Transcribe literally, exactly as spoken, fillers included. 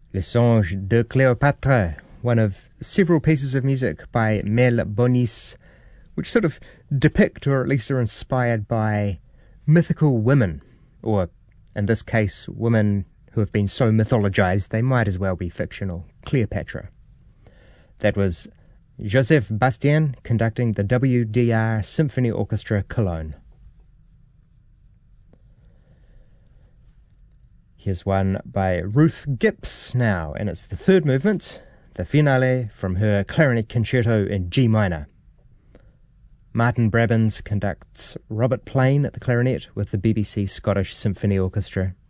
Les Songes de Cléopâtre, one of several pieces of music by Mel Bonis, which sort of depict, or at least are inspired by, mythical women, or, in this case, women who have been so mythologized they might as well be fictional. Cleopatra. That was Joseph Bastien conducting the W D R Symphony Orchestra Cologne. Here's one by Ruth Gibbs now, and it's the third movement, the finale from her clarinet concerto in G minor. Martin Brabbins conducts Robert Plain at the clarinet with the B B C Scottish Symphony Orchestra.